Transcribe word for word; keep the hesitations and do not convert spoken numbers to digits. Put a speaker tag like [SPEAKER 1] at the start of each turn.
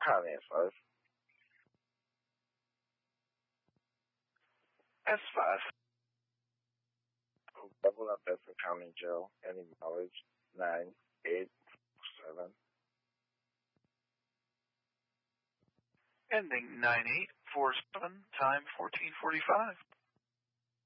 [SPEAKER 1] County S five.
[SPEAKER 2] S five.
[SPEAKER 1] Double up Bedford County Jail. Any mileage? Nine eight seven.
[SPEAKER 2] Ending nine eight four seven. Time fourteen forty-five.